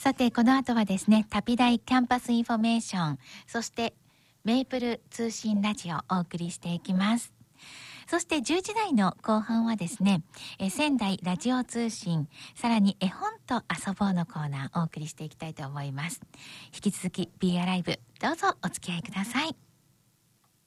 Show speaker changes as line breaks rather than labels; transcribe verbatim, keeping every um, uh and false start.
さてこの後はですね、旅大キャンパスインフォメーション、そしてメイプル通信ラジオをお送りしていきます。そしてじゅうじ台の後半はですね、え仙台ラジオ通信、さらに絵本と遊ぼうのコーナーをお送りしていきたいと思います。引き続き Be Alive どうぞお付き合いください。